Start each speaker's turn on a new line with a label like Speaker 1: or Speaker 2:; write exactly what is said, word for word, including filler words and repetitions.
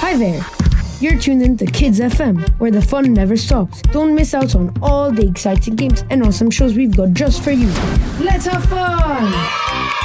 Speaker 1: Hi there. You're tuned in to Kids F M, where the fun never stops. Don't miss out on all the exciting games and awesome shows we've got just for you. Let's have fun!